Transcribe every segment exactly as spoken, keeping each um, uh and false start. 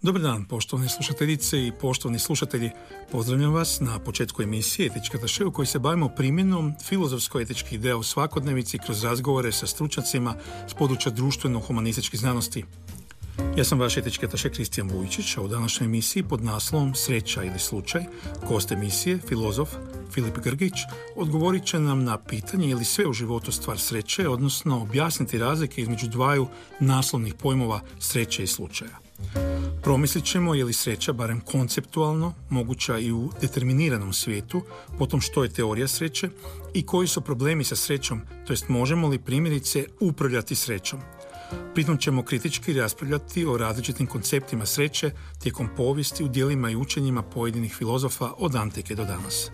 Dobar dan, poštovane slušateljice i poštovani slušatelji. Pozdravljam vas na početku emisije Etički ataše u kojoj se bavimo primjenom filozofsko-etičkih ideja u svakodnevici kroz razgovore sa stručnjacima s područja društveno-humanističkih znanosti. Ja sam vaš etički ataše Kristijan Vujčić, a u današnjoj emisiji pod naslovom Sreća ili slučaj, gost emisije, filozof Filip Grgić, odgovorit će nam na pitanje je li sve u životu stvar sreće, odnosno objasniti razlike između dvaju naslovnih pojmova sreće i slučaja. Promislit ćemo je li sreća, barem konceptualno, moguća i u determiniranom svijetu, potom što je teorija sreće i koji su problemi sa srećom, to jest možemo li primjerice upravljati srećom. Pritom ćemo kritički raspravljati o različitim konceptima sreće tijekom povijesti u djelima i učenjima pojedinih filozofa od antike do danas.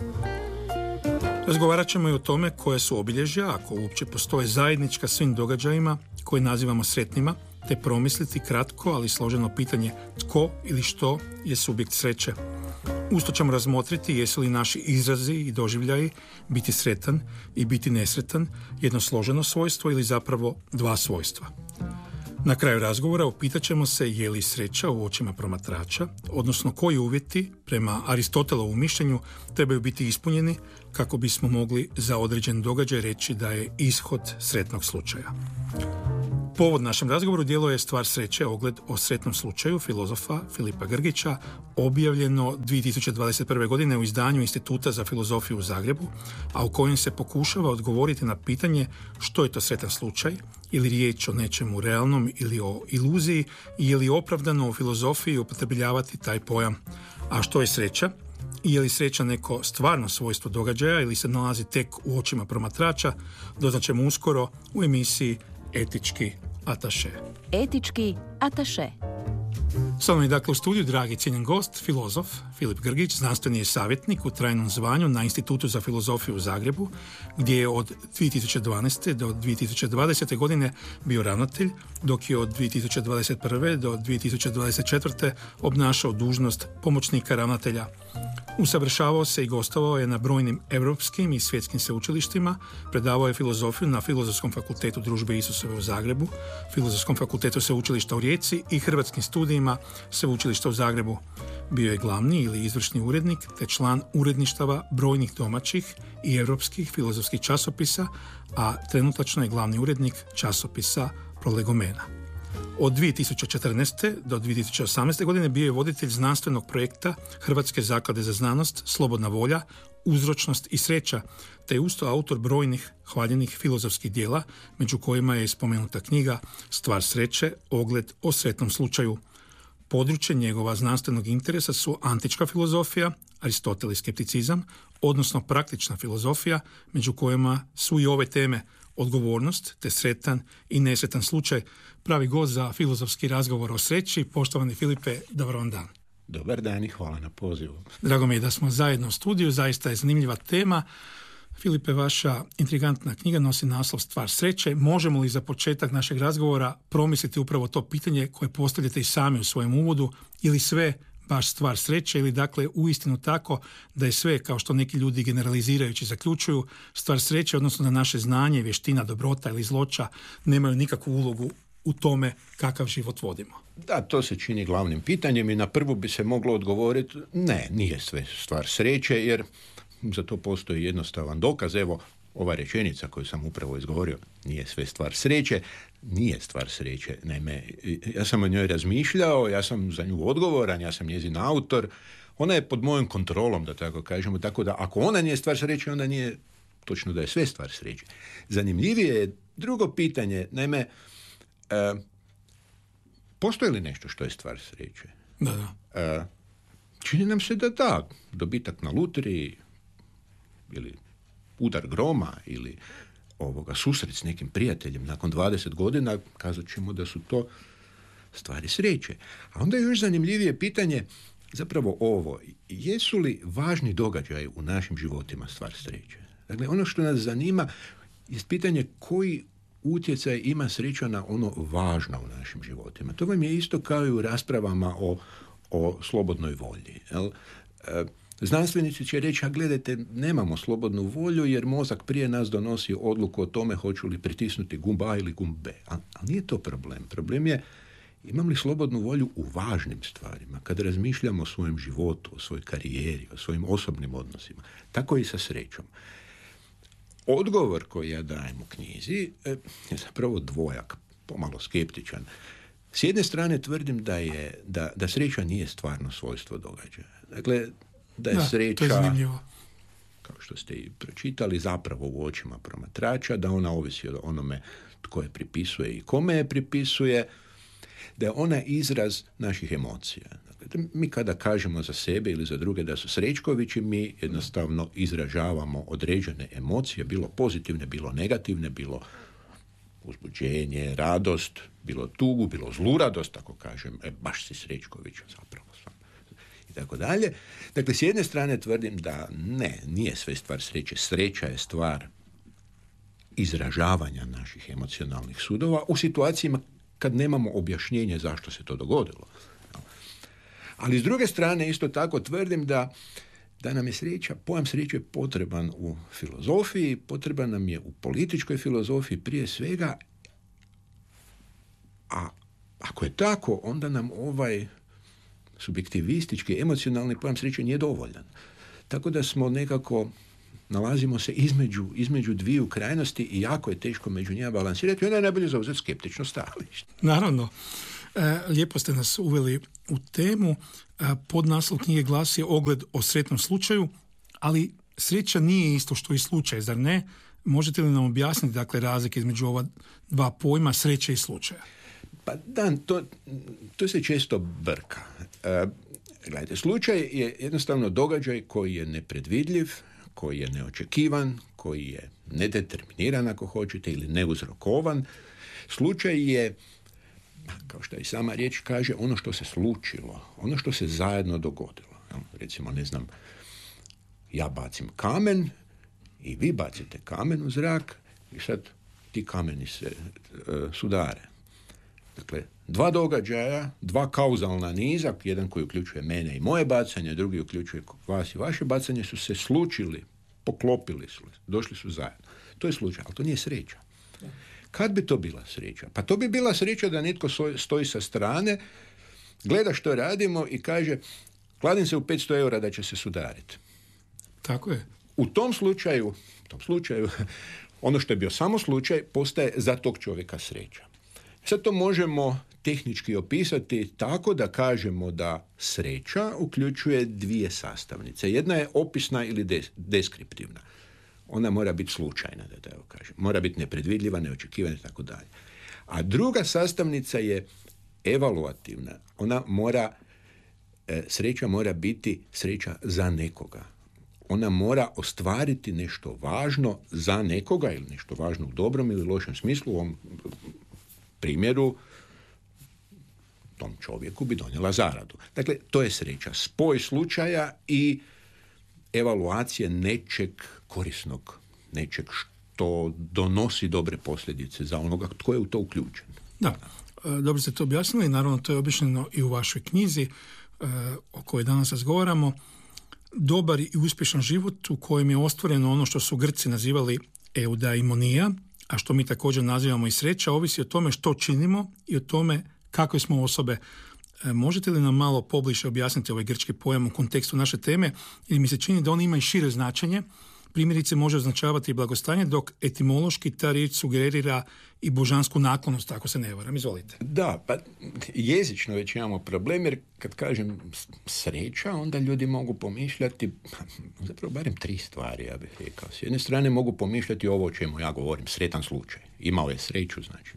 Razgovarat ćemo i o tome koje su obilježja, ako uopće postoje zajednička svim događajima koje nazivamo sretnima, te promisliti kratko, ali složeno pitanje tko ili što je subjekt sreće. Usto ćemo razmotriti jesu li naši izrazi i doživljaji biti sretan i biti nesretan jedno složeno svojstvo ili zapravo dva svojstva. Na kraju razgovora upitat ćemo se je li sreća u očima promatrača, odnosno koji uvjeti prema Aristotelovu mišljenju trebaju biti ispunjeni kako bismo mogli za određen događaj reći da je ishod sretnog slučaja. Povod našem razgovoru djelo je Stvar sreće, ogled o sretnom slučaju filozofa Filipa Grgića, objavljeno dvije tisuće dvadeset prve. godine u izdanju Instituta za filozofiju u Zagrebu, a u kojem se pokušava odgovoriti na pitanje što je to sretan slučaj, ili riječ o nečemu realnom ili o iluziji, i je li opravdano u filozofiji upotrebljavati taj pojam. A što je sreća? I je li sreća neko stvarno svojstvo događaja ili se nalazi tek u očima promatrača, doznaćemo uskoro u emisiji Etički ataše. Etički ataše. Sa mnom je dakle u studiju dragi cijenjen gost, filozof Filip Grgić, znanstveni je savjetnik u trajnom zvanju na Institutu za filozofiju u Zagrebu, gdje je od dvije tisuće dvanaeste. do dvije tisuće dvadesete. godine bio ravnatelj, dok je od dvije tisuće dvadeset prve. do dvije tisuće dvadeset četvrte. obnašao dužnost pomoćnika ravnatelja. Usavršavao se i gostovao je na brojnim europskim i svjetskim sveučilištima, predavao je filozofiju na Filozofskom fakultetu Družbe Isusove u Zagrebu, Filozofskom fakultetu Sveučilišta u Rijeci i Hrvatskim studijima Sveučilišta u Zagrebu. Bio je glavni ili izvršni urednik te član uredništava brojnih domaćih i europskih filozofskih časopisa, a trenutačno je glavni urednik časopisa Prolegomena. Od dvije tisuće četrnaeste. do dvije tisuće osamnaeste. godine bio je voditelj znanstvenog projekta Hrvatske zaklade za znanost Slobodna volja, uzročnost i sreća, te je usto autor brojnih hvaljenih filozofskih djela, među kojima je spomenuta knjiga Stvar sreće, ogled o sretnom slučaju. Područje njegova znanstvenog interesa su antička filozofija, Aristotel i skepticizam, odnosno praktična filozofija, među kojima su i ove teme odgovornost, te sretan i nesretan slučaj. Pravi gost za filozofski razgovor o sreći. Poštovani Filipe, dobar vam dan. Dobar dan i hvala na pozivu. Drago mi je da smo zajedno u studiju, zaista je zanimljiva tema. Filipe, vaša intrigantna knjiga nosi naslov Stvar sreće. Možemo li za početak našeg razgovora promisliti upravo to pitanje koje postavljate i sami u svojem uvodu, ili sve baš stvar sreće, ili dakle uistinu tako da je sve, kao što neki ljudi generalizirajući zaključuju, stvar sreće, odnosno da naše znanje, vještina, dobrota ili zloća nemaju nikakvu ulogu u tome kakav život vodimo. Da, to se čini glavnim pitanjem i na prvu bi se moglo odgovoriti ne, nije sve stvar sreće, jer za to postoji jednostavan dokaz. Evo, ova rečenica koju sam upravo izgovorio, nije sve stvar sreće, nije stvar sreće. Naime, ja sam o njoj razmišljao, ja sam za nju odgovoran, ja sam njezin autor, ona je pod mojom kontrolom, da tako kažemo, tako da ako ona nije stvar sreće, onda nije točno da je sve stvar sreće. Zanimljivije je drugo pitanje, naime, e, postoji li nešto što je stvar sreće? Da, da. E, čini nam se da da, dobitak na lutriji ili udar groma ili ovoga susret s nekim prijateljem nakon dvadeset godina, kazat ćemo da su to stvari sreće. A onda je još zanimljivije pitanje zapravo ovo, jesu li važni događaji u našim životima stvar sreće? Dakle, ono što nas zanima je pitanje koji utjecaj ima sreća na ono važno u našim životima. To vam je isto kao i u raspravama o, o slobodnoj volji. Jel? E, Znanstvenici će reći, a gledajte, nemamo slobodnu volju jer mozak prije nas donosi odluku o tome hoću li pritisnuti gumb A ili gumb B. Ali nije to problem. Problem je Imam li slobodnu volju u važnim stvarima, kada razmišljamo o svojem životu, o svojoj karijeri, o svojim osobnim odnosima, tako i sa srećom. Odgovor koji ja dajem u knjizi je zapravo dvojak, pomalo skeptičan. S jedne strane tvrdim da, je, da, da sreća nije stvarno svojstvo događaja. Dakle, da je da, sreća, je kao što ste i pročitali, zapravo u očima promatrača, da ona ovisi o onome tko je pripisuje i kome je pripisuje, da je ona izraz naših emocija. Dakle, mi kada kažemo za sebe ili za druge da su srećkovići, mi jednostavno izražavamo određene emocije, bilo pozitivne, bilo negativne, bilo uzbuđenje, radost, bilo tugu, bilo zluradost, ako kažem, e, baš si srećković, zapravo sam. I tako dalje. Dakle, s jedne strane tvrdim da ne, nije sve stvar sreće. Sreća je stvar izražavanja naših emocionalnih sudova u situacijama kad nemamo objašnjenje zašto se to dogodilo. Ali s druge strane isto tako tvrdim da, da nam je sreća, pojam sreće je potreban u filozofiji, potreban nam je u političkoj filozofiji prije svega, a ako je tako, onda nam ovaj subjektivistički, emocionalni pojam sreće nije dovoljan. Tako da smo nekako, nalazimo se između, između dviju krajnosti i jako je teško među njima balansirati i onda je najbolje zauzeti skeptično stajalište. Naravno. E, lijepo ste nas uveli u temu. E, podnaslov knjige glasi Ogled o sretnom slučaju, ali sreća nije isto što i slučaj, zar ne? Možete li nam objasniti, dakle, razlike između ova dva pojma, sreće i slučaja? Pa da, to, to se često brka. E, gledajte, slučaj je jednostavno događaj koji je nepredvidljiv, koji je neočekivan, koji je nedeterminiran, ako hoćete, ili neuzrokovan. Slučaj je, kao što i sama riječ kaže, ono što se slučilo, ono što se zajedno dogodilo. Recimo, ne znam, ja bacim kamen i vi bacite kamen u zrak i sad ti kameni se uh, sudare. Dakle, dva događaja, dva kauzalna niza, jedan koji uključuje mene i moje bacanje, drugi uključuje vas i vaše bacanje, su se slučili, poklopili su, došli su zajedno. To je slučaj, ali to nije sreća. Kad bi to bila sreća? Pa to bi bila sreća da netko stoji sa strane, gleda što radimo i kaže, kladim se u petsto eura da će se sudariti. Tako je. U tom slučaju, u tom slučaju, ono što je bio samo slučaj, postaje za tog čovjeka sreća. Sad to možemo tehnički opisati tako da kažemo da sreća uključuje dvije sastavnice. Jedna je opisna ili des- deskriptivna. Ona mora biti slučajna, da tako kažem. Mora biti nepredvidljiva, neočekivana i tako dalje. A druga sastavnica je evaluativna. Ona mora, e, sreća mora biti sreća za nekoga. Ona mora ostvariti nešto važno za nekoga ili nešto važno u dobrom ili lošem smislu. U ovom primjeru tom čovjeku bi donijela zaradu. Dakle, to je sreća. Spoj slučaja i evaluacije nečeg korisnog, nečeg što donosi dobre posljedice za onoga tko je u to uključen. Da, dobro ste to objasnili. Naravno, to je objašnjeno i u vašoj knjizi o kojoj danas razgovaramo. Dobar i uspješan život u kojem je ostvareno ono što su Grci nazivali eudaimonija, a što mi također nazivamo i sreća, ovisi o tome što činimo i o tome kakve smo osobe. E, možete li nam malo pobliže objasniti ovaj grčki pojam u kontekstu naše teme? Jer mi se čini da on ima i šire značenje. Primjerice može označavati i blagostanje, dok etimološki ta riječ sugerira i božansku naklonost, ako se ne varam. Izvolite. Da, pa jezično već imamo problem, jer kad kažem sreća, onda ljudi mogu pomišljati, zapravo barem tri stvari, ja bih rekao. S jedne strane mogu pomišljati ovo o čemu ja govorim, sretan slučaj. Imao je sreću, znači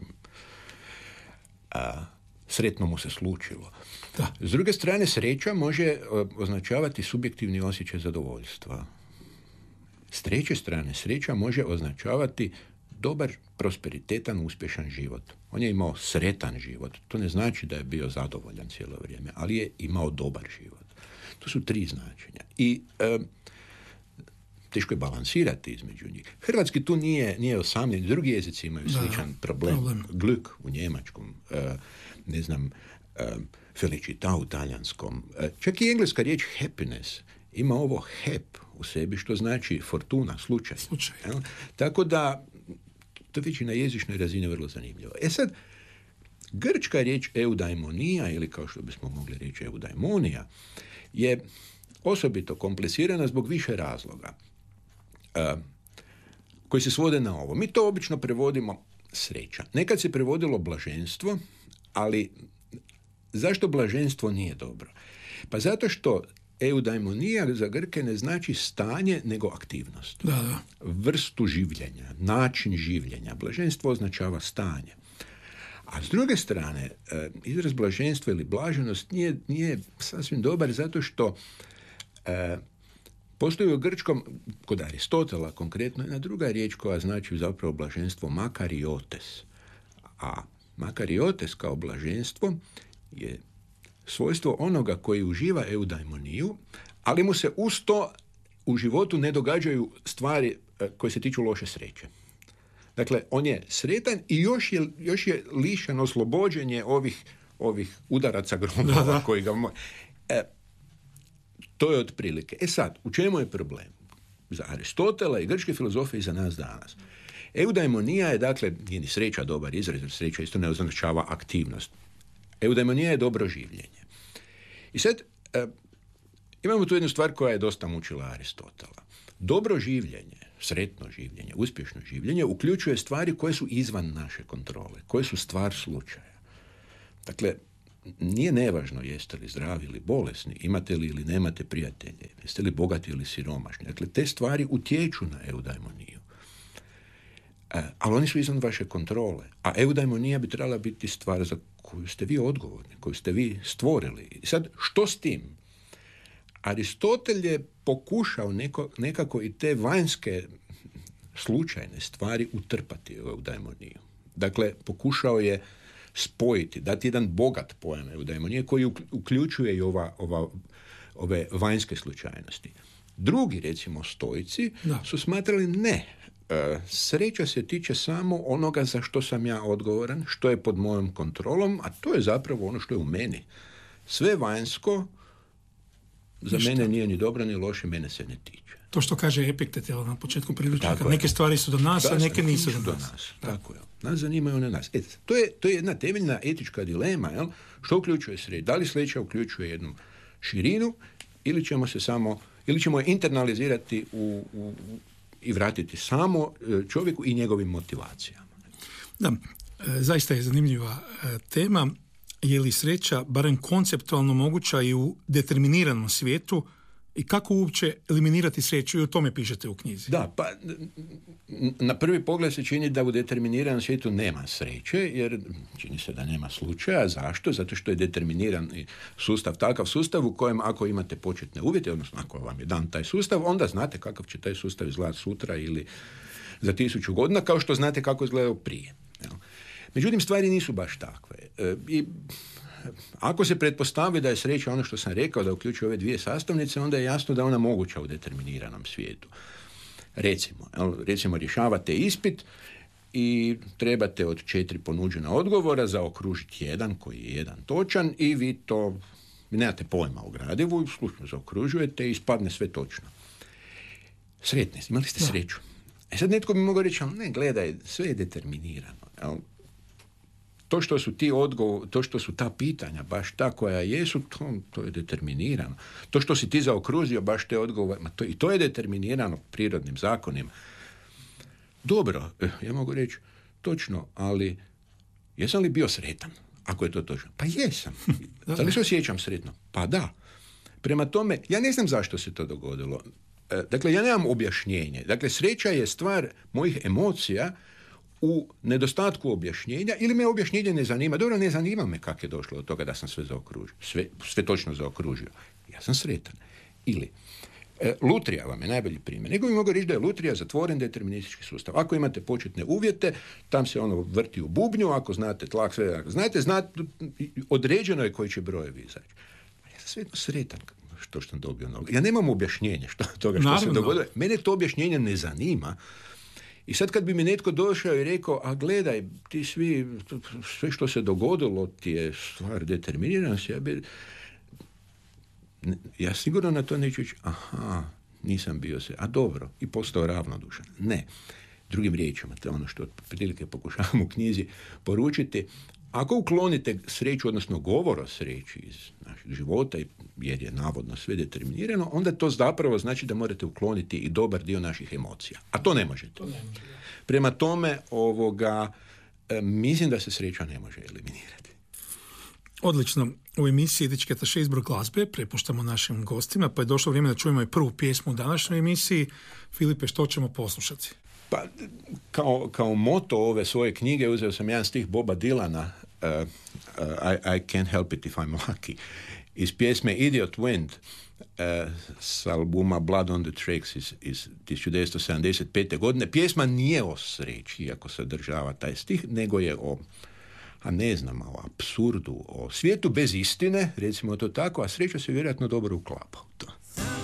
a, sretno mu se slučilo. Da. S druge strane, sreća može označavati subjektivni osjećaj zadovoljstva. S treće strane, sreća može označavati dobar, prosperitetan, uspješan život. On je imao sretan život. To ne znači da je bio zadovoljan cijelo vrijeme, ali je imao dobar život. To su tri značenja. I e, teško je balansirati između njih. Hrvatski tu nije, nije osamljen. Drugi jezici imaju sličan da, problem. problem. Glück u njemačkom, e, ne znam, e, felicità u talijanskom. E, čak i engleska riječ happiness ima ovo hep u sebi, što znači fortuna, slučaj. slučaj. Tako da, to već i na jezičnoj razini vrlo zanimljivo. E sad, Grčka riječ eudaimonija, ili kao što bismo mogli reći eudaimonija, je osobito komplicirana zbog više razloga uh, koji se svode na ovo. Mi to obično prevodimo sreća. Nekad se prevodilo blaženstvo, ali zašto blaženstvo nije dobro? Pa zato što eudaimonija za Grke ne znači stanje, nego aktivnost. Da, da. Vrstu življenja, način življenja. Blaženstvo označava stanje. A s druge strane, izraz blaženstvo ili blaženost nije, nije sasvim dobar zato što e, postoji u grčkom, kod Aristotela konkretno, jedna druga riječ koja znači zapravo blaženstvo makariotes. A makariotes kao blaženstvo je svojstvo onoga koji uživa eudaimoniju, ali mu se uz to u životu ne događaju stvari koje se tiču loše sreće. Dakle, on je sretan i još je, još je lišen oslobođenje ovih, ovih udaraca gromova koji ga... Mo- e, to je otprilike. E sad, u čemu je problem? Za Aristotela i grčke filozofije i za nas danas. Eudaimonija je, dakle, nije ni sreća dobar izraz, jer sreća isto ne označava aktivnost. Eudaimonija je dobro življenje. I sad, e, imamo tu jednu stvar koja je dosta mučila Aristotela. Dobro življenje, sretno življenje, uspješno življenje uključuje stvari koje su izvan naše kontrole, koje su stvar slučaja. Dakle, nije nevažno jeste li zdravi ili bolesni, imate li ili nemate prijatelje, jeste li bogati ili siromašni. Dakle, te stvari utječu na eudaimoniju. E, ali oni su izvan vaše kontrole. A eudaimonija bi trebala biti stvar za koju ste vi odgovorni, koju ste vi stvorili. I sad, što s tim? Aristotel je pokušao neko, nekako i te vanjske slučajne stvari utrpati u eudaimoniju. Dakle, pokušao je spojiti, dati jedan bogat pojam eudaimonije koji uključuje i ova, ova, ove vanjske slučajnosti. Drugi, recimo stoici, da. su smatrali ne. E, sreća se tiče samo onoga za što sam ja odgovoran, što je pod mojom kontrolom, a to je zapravo ono što je u meni. Sve vanjsko za Ništa. mene nije ni dobro ni loše, mene se ne tiče. To što kaže Epiktet na početku priručnika, neke stvari su do nas, da, a neke nisu do nas. nas. Tako je. Nas zanimaju na nas. E, to, je, to je jedna temeljna etička dilema, jel? Što uključuje sreću? Da li sreća uključuje jednu širinu ili ćemo se samo, ili ćemo je internalizirati u, u, i vratiti samo čovjeku i njegovim motivacijama. Da, zaista je zanimljiva tema. Je li sreća barem konceptualno moguća i u determiniranom svijetu i kako uopće eliminirati sreću? I o tome pišete u knjizi. Da, pa na prvi pogled se čini da u determiniranom svijetu nema sreće, jer čini se da nema slučaja. Zašto? Zato što je determiniran sustav takav sustav u kojem ako imate početne uvjete, odnosno ako vam je dan taj sustav, onda znate kakav će taj sustav izgledati sutra ili za tisuću godina, kao što znate kako izgledao prije. Međutim, stvari nisu baš takve. I ako se pretpostavi da je sreća ono što sam rekao, da uključuje ove dvije sastavnice, onda je jasno da je ona moguća u determiniranom svijetu. Recimo, recimo rješavate ispit i trebate od četiri ponuđena odgovora zaokružiti jedan koji je jedan točan i vi to, vi nemate pojma o gradivu, slučajno zaokružujete i ispadne sve točno. Sretni ste, imali ste da. sreću. E sad netko bi mogao reći, ali ne, gledaj, sve je determinirano. Jel? To što su ti odgovor, to što su ta pitanja baš ta koja jesu, to, to je determinirano. To što si ti zaokružio baš te odgovore, ma to, i to je determinirano prirodnim zakonima. Dobro, ja mogu reći, točno, ali jesam li bio sretan, ako je to točno? Pa jesam. Da li se osjećam sretno? Pa da. Prema tome, ja ne znam zašto se to dogodilo. Dakle, ja nemam objašnjenje. Dakle, sreća je stvar mojih emocija u nedostatku objašnjenja, ili me objašnjenje ne zanima. Dobro, ne zanima me kako je došlo od toga da sam sve zaokružio. Sve, sve točno zaokružio. Ja sam sretan. Ili, e, lutrija vam je najbolji primjer. Nego bi mogu reći da je lutrija zatvoren deterministički sustav. Ako imate početne uvjete, tam se ono vrti u bubnju, ako znate tlak, sve, ako znate, znate, određeno je koji će brojevi izaći. Ja sam sve sretan što sam dobio. Ja nemam objašnjenje što toga što Naravno. se dogodilo. Mene to objašnjenje ne zanima. I sad kad bi mi netko došao i rekao, a gledaj, ti svi, sve što se dogodilo ti je stvar determiniranosti, ja bi, ja sigurno na to neću reći, aha, nisam bio se, a dobro, i postao ravnodušan. Ne. Drugim riječima, to je ono što prilike pokušavam u knjizi poručiti, Ako uklonite sreću, odnosno govor o sreći iz našeg života, jer je navodno sve determinirano, onda to zapravo znači da morate ukloniti i dobar dio naših emocija. A to ne možete. To ne može. Prema tome, ovoga, mislim da se sreća ne može eliminirati. Odlično. U emisiji Etički ataše izbor glazbe prepuštamo našim gostima, pa je došlo vrijeme da čujemo i prvu pjesmu u današnjoj emisiji. Filipe, što ćemo poslušati? Pa, kao, kao moto ove svoje knjige uzeo sam jedan stih Boba Dylana, uh, uh, I, I can't help it if I'm lucky, iz pjesme Idiot Wind, uh, s albuma Blood on the Tracks iz, iz tisuću devetsto sedamdeset pete. godine. Pjesma nije o sreći, iako sadržava taj stih, nego je o, a ne znam, o apsurdu, o svijetu bez istine, recimo to tako, a sreća se vjerojatno dobro uklapa u to.